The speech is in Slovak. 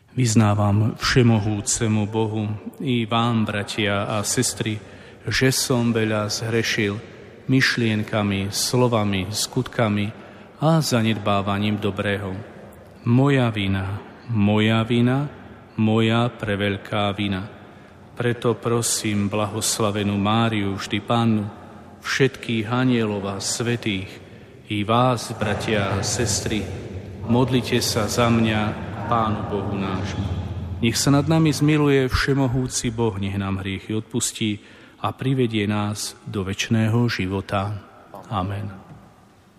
Vyznávam všemohúcemu Bohu i vám, bratia a sestry, že som veľa zhrešil myšlienkami, slovami, skutkami a zanedbávaním dobrého. Moja vina, moja preveľká vina. Preto prosím blahoslavenú Máriu, vždy Pannu, všetkých anielov a svätých, i vás, bratia a sestry, modlite sa za mňa Pánu Bohu nášmu. Nech sa nad nami zmiluje všemohúci Boh, nech nám hriechy odpustí a privedie nás do večného života. Amen.